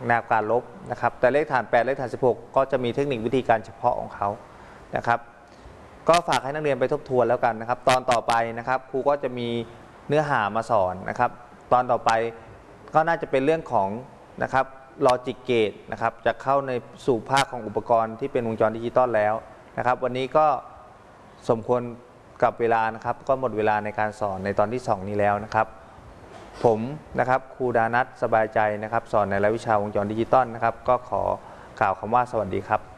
แนวการลบนะครับแต่เลขฐาน8เลขฐาน16ก็จะมีเทคนิควิธีการเฉพาะของเขานะครับก็ฝากให้นักเรียนไปทบทวนแล้วกันนะครับตอนต่อไปนะครับครูก็จะมีเนื้อหามาสอนนะครับตอนต่อไปก็น่าจะเป็นเรื่องของนะครับลอจิกเกตนะครับจะเข้าในสู่ภาคของอุปกรณ์ที่เป็นวงจรดิจิตอลแล้วนะครับวันนี้ก็สมควรกับเวลานะครับก็หมดเวลาในการสอนในตอนที่2นี้แล้วนะครับผมนะครับครูดานัทสบายใจนะครับสอนในรายวิชาวงจรดิจิตอลนะครับก็ขอกล่าวคำว่าสวัสดีครับ